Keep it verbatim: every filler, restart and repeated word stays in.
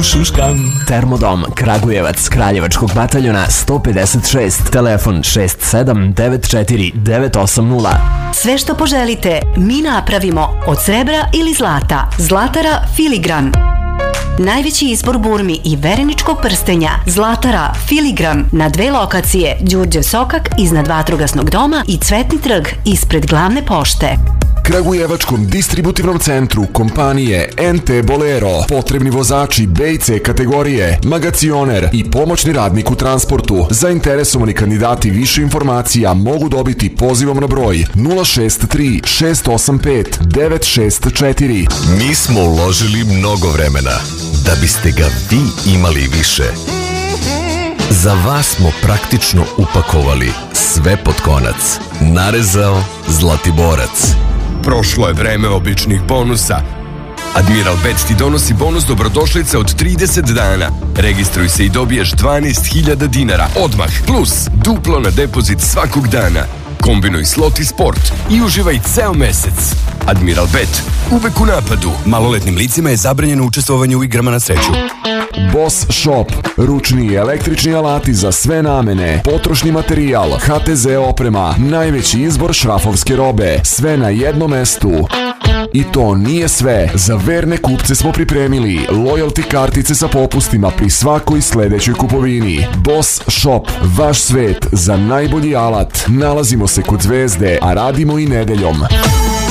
šuškam. Termodom Kragujevac, Kraljevačkog bataljona sto pedeset šest, telefon šest sedam devet četiri devet osam nula. Sve što poželite, mi napravimo od srebra ili zlata. Zlatara Filigran. Najveći izbor burmi i vereničkog prstenja. Zlatara Filigran na dve lokacije: Đurđev sokak iznad Vatrogasnog doma i Cvetni trg ispred glavne pošte. Kragujevačkom distributivnom centru kompanije N T Bolero potrebni vozači B i C kategorije, magacioner i pomoćni radnik u transportu. Zainteresovani kandidati više informacija mogu dobiti pozivom na broj nula šest tri šest osam pet devet šest četiri. Mi smo uložili mnogo vremena da biste ga vi imali više. Za vas smo praktično upakovali sve pod konac. Narezao Zlatiborac. Prošlo je vreme običnih bonusa. Admiral Bet ti donosi bonus dobrodošlice od trideset dana. Registruj se i dobiješ dvanaest hiljada dinara odmah, plus duplo na depozit svakog dana. Kombinuj slot i sport i uživaj ceo mesec. Admiral Bet, uvek u napadu. Maloletnim licima je zabranjeno učestvovanje u igrama na sreću. Boss Shop, ručni i električni alati za sve namene, potrošni materijal, H T Z oprema, najveći izbor šrafovske robe, sve na jednom mestu. I to nije sve. Za verne kupce smo pripremili loyalty kartice sa popustima pri svakoj sledećoj kupovini. Boss Shop, vaš svet za najbolji alat. Nalazimo se kod Zvezde, a radimo i nedeljom.